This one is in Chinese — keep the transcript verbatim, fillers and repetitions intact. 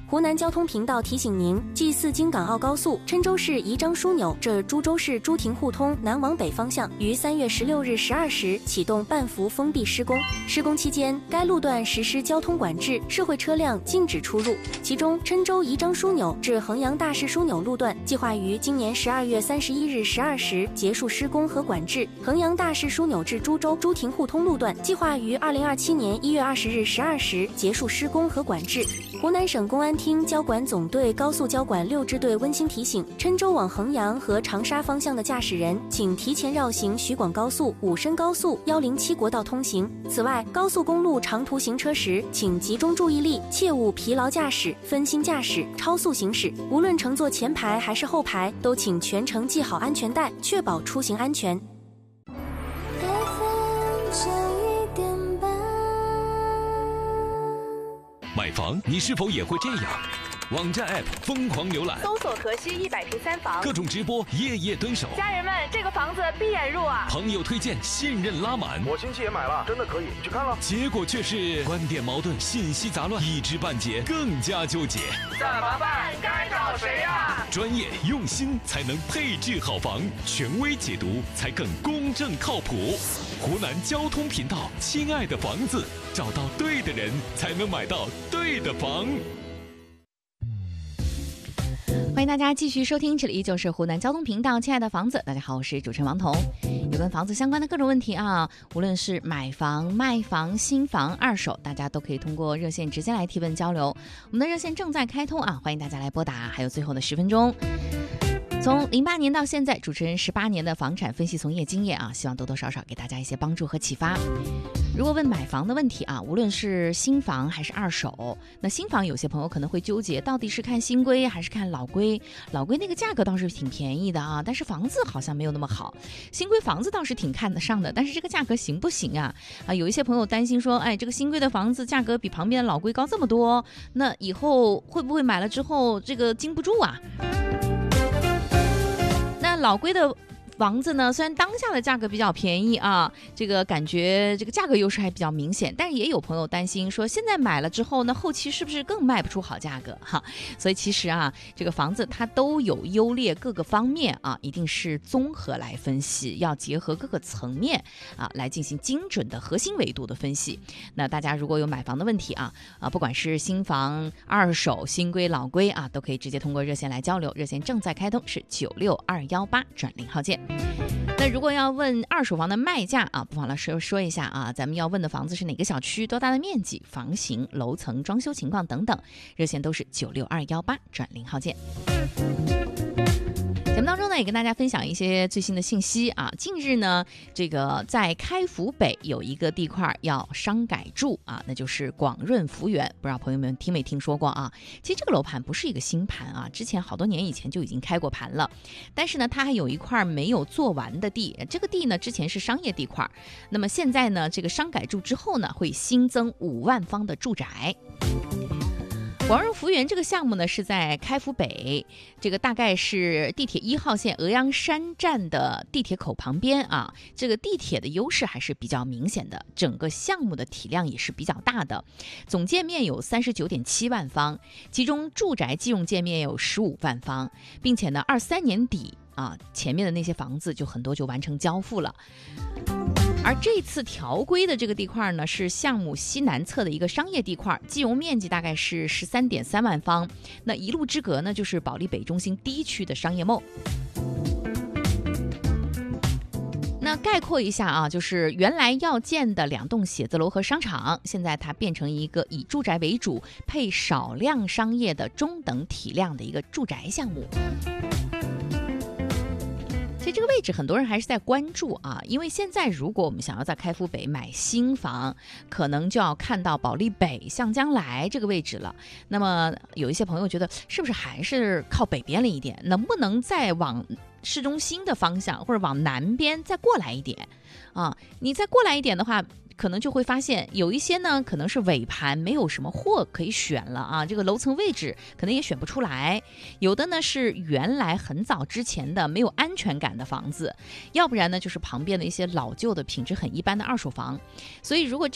湖南交通频道提醒您，继四京港澳高速郴州市宜章枢纽至株洲市朱亭互通南往北方向于三月十六日十二时启动半幅封闭施工。施工期间，该路段实施交通管制，社会车辆禁止出入。其中，郴州宜章枢纽至衡阳大市枢纽路段计划于今年十二月三十一日十二时结束施工和管制；衡阳大市枢纽至株洲朱亭互通路段计划于二零二七年一月二十日十二时结束施工和管制。湖南省公安厅交管总队高速交管六支队温馨提醒：郴州往衡阳和长沙方向的驾驶人，请提前绕行徐广高速、武深高速、一零七国道通行。此外，高速公路长途行车时，请集中注意力，切勿疲劳驾驶、分心驾驶、超速行驶。无论乘坐前排还是后排，都请全程系好安全带，确保出行安全。 买房你是否也会这样？网站 App 疯狂浏览， 搜索河西一百平三房， 各种直播夜夜蹲守。 家人们，这个房子闭眼入啊！ 朋友推荐，信任拉满。 我亲戚也买了，真的可以，你去看了。 结果却是观点矛盾，信息杂乱，一知半解，更加纠结。 怎么办？该找谁呀？ 专业用心才能配置好房，权威解读才更公正靠谱。湖南交通频道，亲爱的房子，找到对的人，才能买到对的房。 欢迎大家继续收听，这里依旧是湖南交通频道，亲爱的房子，大家好，我是主持人王彤。有跟房子相关的各种问题啊，无论是买房、卖房、新房、二手，大家都可以通过热线直接来提问交流。我们的热线正在开通啊，欢迎大家来拨打，还有最后的十分钟。从零八年到现在，主持人十八年的房产分析从业经验啊，希望多多少少给大家一些帮助和启发。如果问买房的问题啊，无论是新房还是二手，那新房有些朋友可能会纠结，到底是看新规还是看老规？老规那个价格倒是挺便宜的啊，但是房子好像没有那么好。新规房子倒是挺看得上的，但是这个价格行不行啊？啊，有一些朋友担心说，哎，这个新规的房子价格比旁边的老规高这么多，那以后会不会买了之后这个经不住啊？那老规的房子呢，虽然当下的价格比较便宜啊，这个感觉这个价格优势还比较明显，但是也有朋友担心说，现在买了之后呢，后期是不是更卖不出好价格哈？所以其实啊，这个房子它都有优劣各个方面啊，一定是综合来分析，要结合各个层面啊来进行精准的核心维度的分析。那大家如果有买房的问题啊啊，不管是新房、二手、新规、老规啊，都可以直接通过热线来交流，热线正在开通，是九六二幺八转零号键。那如果要问二手房的卖价啊，不妨来说说一下啊，咱们要问的房子是哪个小区、多大的面积、房型、楼层、装修情况等等，热线都是九六二幺八转零号键。节目当中呢，也跟大家分享一些最新的信息啊。近日呢，这个在开福北有一个地块要商改住啊，那就是广润福园，不知道朋友们听没听说过啊？其实这个楼盘不是一个新盘啊，之前好多年以前就已经开过盘了，但是呢，它还有一块没有做完的地，这个地呢之前是商业地块，那么现在呢，这个商改住之后呢，会新增五万方的住宅。广润福园这个项目呢是在开福北，这个大概是地铁一号线鹅阳山站的地铁口旁边啊，这个地铁的优势还是比较明显的，整个项目的体量也是比较大的，总建面有三十九点七万方，其中住宅即用建面有十五万方，并且呢二三年底啊，前面的那些房子就很多就完成交付了。而这次调规的这个地块呢，是项目西南侧的一个商业地块，计容面积大概是十三点三万方。那一路之隔呢，就是保利北中心第一区的商业梦。那概括一下啊，就是原来要建的两栋写字楼和商场，现在它变成一个以住宅为主，配少量商业的中等体量的一个住宅项目。所以这个位置很多人还是在关注啊，因为现在如果我们想要在开福北买新房，可能就要看到保利北向将来这个位置了。那么有一些朋友觉得是不是还是靠北边了一点，能不能再往市中心的方向或者往南边再过来一点啊？你再过来一点的话，可能就会发现有一些呢可能是尾盘没有什么货可以选了啊，这个楼层位置可能也选不出来，有的呢是原来很早之前的没有安全感的房子，要不然呢就是旁边的一些老旧的品质很一般的二手房。所以如果